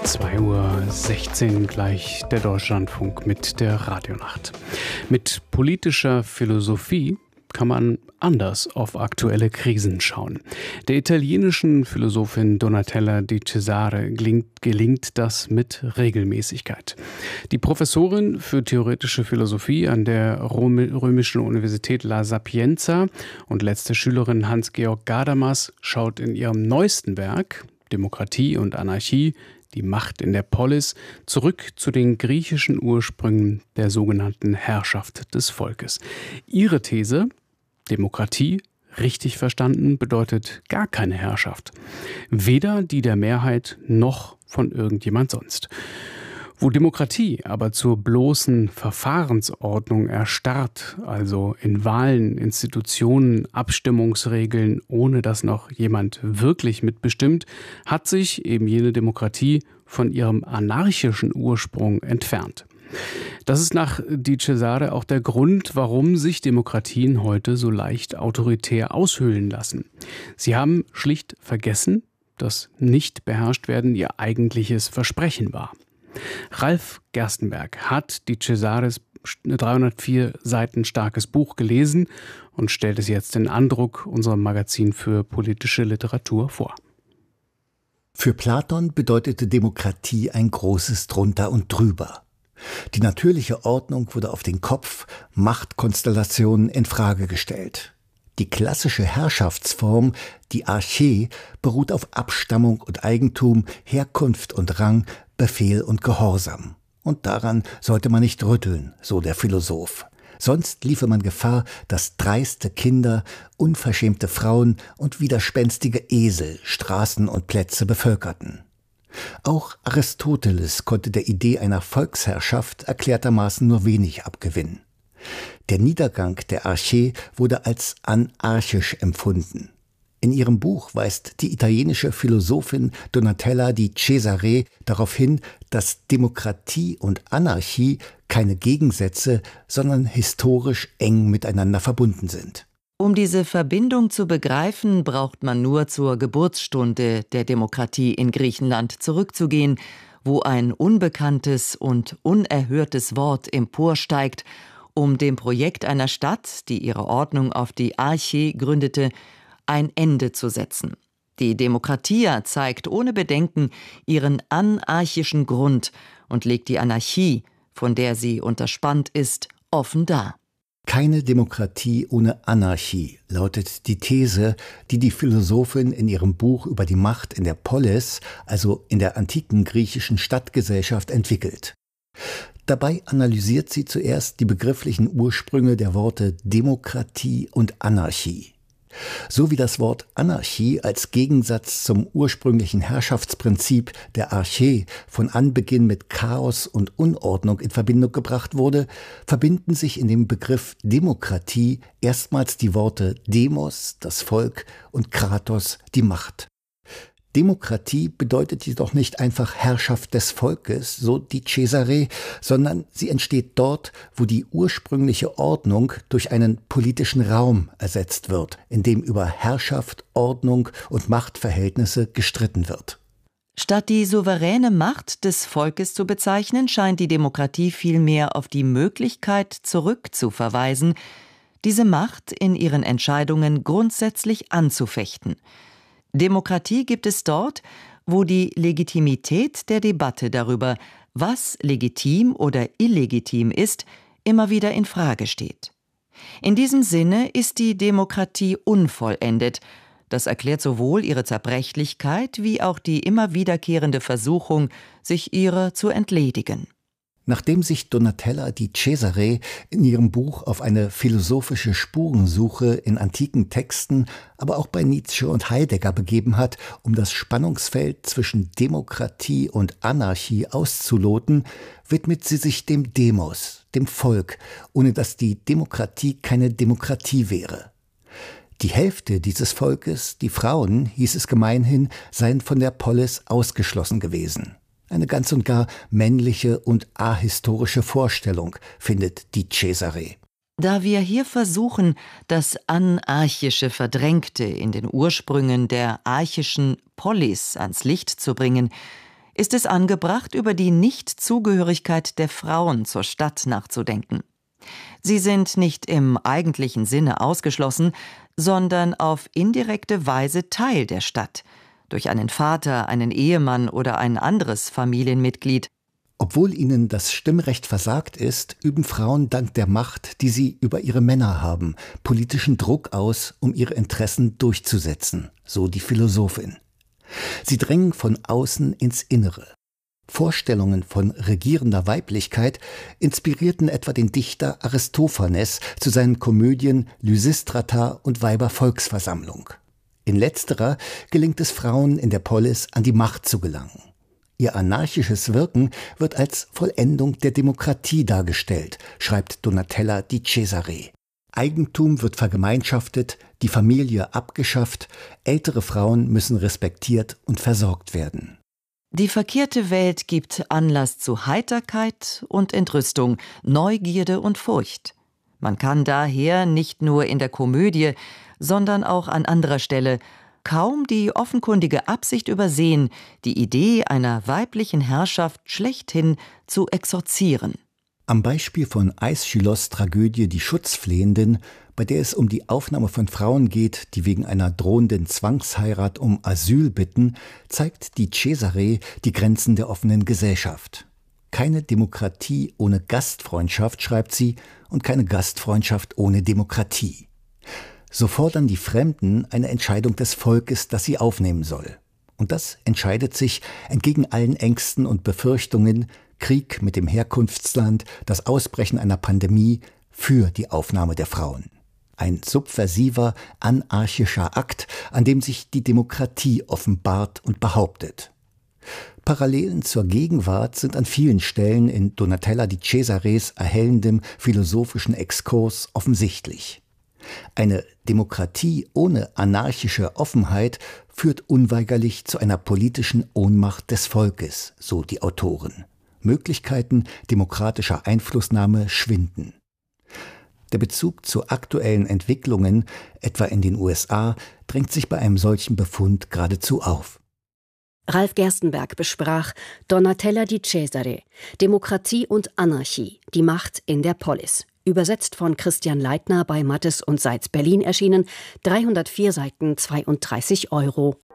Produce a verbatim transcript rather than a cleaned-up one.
zwei Uhr sechzehn gleich der Deutschlandfunk mit der Radionacht. Mit politischer Philosophie kann man anders auf aktuelle Krisen schauen. Der italienischen Philosophin Donatella Di Cesare gelingt, gelingt das mit Regelmäßigkeit. Die Professorin für theoretische Philosophie an der Römischen Universität La Sapienza und letzte Schülerin Hans-Georg Gadamas schaut in ihrem neuesten Werk Demokratie und Anarchie, die Macht in der Polis, zurück zu den griechischen Ursprüngen der sogenannten Herrschaft des Volkes. Ihre These: Demokratie, richtig verstanden, bedeutet gar keine Herrschaft. Weder die der Mehrheit noch von irgendjemand sonst. Wo Demokratie aber zur bloßen Verfahrensordnung erstarrt, also in Wahlen, Institutionen, Abstimmungsregeln, ohne dass noch jemand wirklich mitbestimmt, hat sich eben jene Demokratie von ihrem anarchischen Ursprung entfernt. Das ist nach Di Cesare auch der Grund, warum sich Demokratien heute so leicht autoritär aushöhlen lassen. Sie haben schlicht vergessen, dass nicht beherrscht werden ihr eigentliches Versprechen war. Ralf Gerstenberg hat Di Cesares dreihundertvier Seiten starkes Buch gelesen und stellt es jetzt in Andruck, unserem Magazin für politische Literatur, vor. Für Platon bedeutete Demokratie ein großes Drunter und Drüber. Die natürliche Ordnung wurde auf den Kopf, Machtkonstellationen in Frage gestellt. Die klassische Herrschaftsform, die Archä, beruht auf Abstammung und Eigentum, Herkunft und Rang, Befehl und Gehorsam. Und daran sollte man nicht rütteln, so der Philosoph. Sonst liefe man Gefahr, dass dreiste Kinder, unverschämte Frauen und widerspenstige Esel Straßen und Plätze bevölkerten. Auch Aristoteles konnte der Idee einer Volksherrschaft erklärtermaßen nur wenig abgewinnen. Der Niedergang der Archä wurde als anarchisch empfunden. In ihrem Buch weist die italienische Philosophin Donatella Di Cesare darauf hin, dass Demokratie und Anarchie keine Gegensätze, sondern historisch eng miteinander verbunden sind. Um diese Verbindung zu begreifen, braucht man nur zur Geburtsstunde der Demokratie in Griechenland zurückzugehen, wo ein unbekanntes und unerhörtes Wort emporsteigt, um dem Projekt einer Stadt, die ihre Ordnung auf die Archä gründete, ein Ende zu setzen. Die Demokratia zeigt ohne Bedenken ihren anarchischen Grund und legt die Anarchie, von der sie unterspannt ist, offen dar. Keine Demokratie ohne Anarchie, lautet die These, die die Philosophin in ihrem Buch über die Macht in der Polis, also in der antiken griechischen Stadtgesellschaft, entwickelt. Dabei analysiert sie zuerst die begrifflichen Ursprünge der Worte Demokratie und Anarchie. So wie das Wort Anarchie als Gegensatz zum ursprünglichen Herrschaftsprinzip der Archä von Anbeginn mit Chaos und Unordnung in Verbindung gebracht wurde, verbinden sich in dem Begriff Demokratie erstmals die Worte Demos, das Volk, und Kratos, die Macht. Demokratie bedeutet jedoch nicht einfach Herrschaft des Volkes, so Di Cesare, sondern sie entsteht dort, wo die ursprüngliche Ordnung durch einen politischen Raum ersetzt wird, in dem über Herrschaft, Ordnung und Machtverhältnisse gestritten wird. Statt die souveräne Macht des Volkes zu bezeichnen, scheint die Demokratie vielmehr auf die Möglichkeit zurückzuverweisen, diese Macht in ihren Entscheidungen grundsätzlich anzufechten. Demokratie gibt es dort, wo die Legitimität der Debatte darüber, was legitim oder illegitim ist, immer wieder in Frage steht. In diesem Sinne ist die Demokratie unvollendet. Das erklärt sowohl ihre Zerbrechlichkeit wie auch die immer wiederkehrende Versuchung, sich ihrer zu entledigen. Nachdem sich Donatella Di Cesare in ihrem Buch auf eine philosophische Spurensuche in antiken Texten, aber auch bei Nietzsche und Heidegger begeben hat, um das Spannungsfeld zwischen Demokratie und Anarchie auszuloten, widmet sie sich dem Demos, dem Volk, ohne dass die Demokratie keine Demokratie wäre. Die Hälfte dieses Volkes, die Frauen, hieß es gemeinhin, seien von der Polis ausgeschlossen gewesen. Eine ganz und gar männliche und ahistorische Vorstellung, findet Di Cesare. Da wir hier versuchen, das Anarchische Verdrängte in den Ursprüngen der archischen Polis ans Licht zu bringen, ist es angebracht, über die Nichtzugehörigkeit der Frauen zur Stadt nachzudenken. Sie sind nicht im eigentlichen Sinne ausgeschlossen, sondern auf indirekte Weise Teil der Stadt, durch einen Vater, einen Ehemann oder ein anderes Familienmitglied. Obwohl ihnen das Stimmrecht versagt ist, üben Frauen dank der Macht, die sie über ihre Männer haben, politischen Druck aus, um ihre Interessen durchzusetzen, so die Philosophin. Sie drängen von außen ins Innere. Vorstellungen von regierender Weiblichkeit inspirierten etwa den Dichter Aristophanes zu seinen Komödien Lysistrata und Weibervolksversammlung. In letzterer gelingt es Frauen in der Polis, an die Macht zu gelangen. Ihr anarchisches Wirken wird als Vollendung der Demokratie dargestellt, schreibt Donatella di Cesare. Eigentum wird vergemeinschaftet, die Familie abgeschafft, ältere Frauen müssen respektiert und versorgt werden. Die verkehrte Welt gibt Anlass zu Heiterkeit und Entrüstung, Neugierde und Furcht. Man kann daher nicht nur in der Komödie, sondern auch an anderer Stelle kaum die offenkundige Absicht übersehen, die Idee einer weiblichen Herrschaft schlechthin zu exorzieren. Am Beispiel von Aeschylos' Tragödie Die Schutzflehenden, bei der es um die Aufnahme von Frauen geht, die wegen einer drohenden Zwangsheirat um Asyl bitten, zeigt die Cesare die Grenzen der offenen Gesellschaft. Keine Demokratie ohne Gastfreundschaft, schreibt sie, und keine Gastfreundschaft ohne Demokratie. So fordern die Fremden eine Entscheidung des Volkes, das sie aufnehmen soll. Und das entscheidet sich entgegen allen Ängsten und Befürchtungen, Krieg mit dem Herkunftsland, das Ausbrechen einer Pandemie, für die Aufnahme der Frauen. Ein subversiver, anarchischer Akt, an dem sich die Demokratie offenbart und behauptet. Parallelen zur Gegenwart sind an vielen Stellen in Donatella di Cesares erhellendem philosophischen Exkurs offensichtlich. Eine Demokratie ohne anarchische Offenheit führt unweigerlich zu einer politischen Ohnmacht des Volkes, so die Autoren. Möglichkeiten demokratischer Einflussnahme schwinden. Der Bezug zu aktuellen Entwicklungen, etwa in den U S A, drängt sich bei einem solchen Befund geradezu auf. Ralf Gerstenberg besprach Donatella di Cesare, Demokratie und Anarchie, die Macht in der Polis. Übersetzt von Christian Leitner, bei Mattes und Seitz Berlin erschienen, dreihundertvier Seiten, zweiunddreißig Euro.